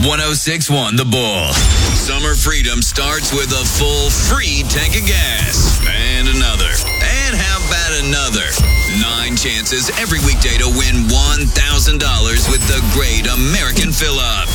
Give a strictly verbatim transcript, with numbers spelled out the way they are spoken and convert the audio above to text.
one oh six point one The Bull. Summer freedom starts with a full free tank of gas. And another. And how about another? Nine chances every weekday to win one thousand dollars with the Great American Fill-Up.